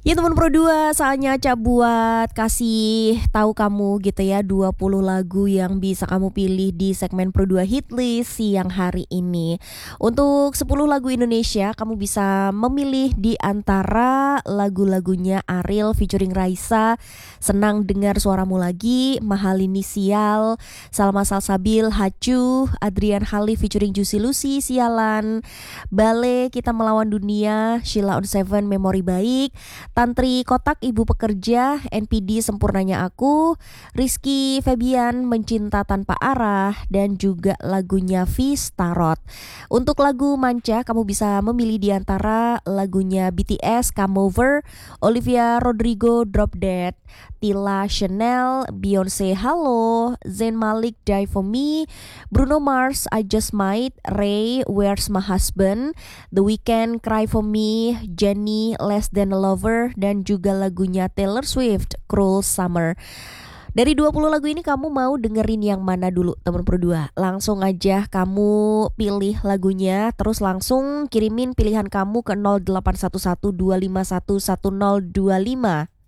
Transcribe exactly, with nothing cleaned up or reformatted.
Ya teman Pro dua, saatnya Acak buat kasih tahu kamu gitu ya dua puluh lagu yang bisa kamu pilih di segmen Pro dua Hitlist siang hari ini. Untuk sepuluh lagu Indonesia, kamu bisa memilih di antara lagu-lagunya Ariel featuring Raisa, Senang Dengar Suaramu Lagi, Mahal Inisial, Salma Salsabil, Hacu, Adrian Halif featuring Juicy Lucy, Sialan, Bale, Kita Melawan Dunia, Sheila on Seven, Memori Baik, Tantri Kotak Ibu Pekerja, N P D Sempurnanya Aku, Rizky Febian Mencinta Tanpa Arah, dan juga lagunya Vis Tarot. Untuk lagu manca kamu bisa memilih di antara lagunya B T S Come Over, Olivia Rodrigo Drop Dead, Tila Chanel Beyonce Halo, Zayn Malik Die For Me, Bruno Mars I Just Might, Ray Where's My Husband, The Weeknd Cry For Me, Jennie Less Than a Lover, dan juga lagunya Taylor Swift Cruel Summer. Dari dua puluh lagu ini kamu mau dengerin yang mana dulu teman Pro dua? Langsung aja kamu pilih lagunya, terus langsung kirimin pilihan kamu ke nol delapan satu satu dua lima satu satu nol dua lima.